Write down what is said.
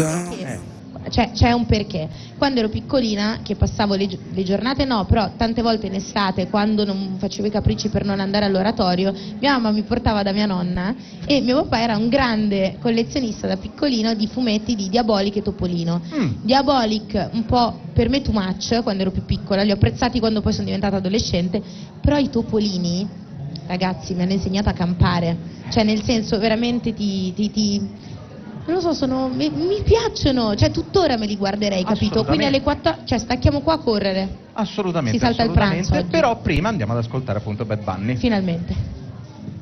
C'è un perché. Quando ero piccolina, che passavo le giornate, no, però tante volte in estate, quando non facevo i capricci per non andare all'oratorio, mia mamma mi portava da mia nonna e mio papà era un grande collezionista da piccolino di fumetti di Diabolic e Topolino. Diabolic un po' per me too much quando ero più piccola, li ho apprezzati quando poi sono diventata adolescente, però i Topolini, ragazzi, mi hanno insegnato a campare, cioè nel senso veramente non lo so, mi piacciono, cioè tuttora me li guarderei, capito? Quindi alle 4, cioè stacchiamo qua a correre. Assolutamente, Si salta il pranzo oggi. Però prima andiamo ad ascoltare appunto Bad Bunny. Finalmente.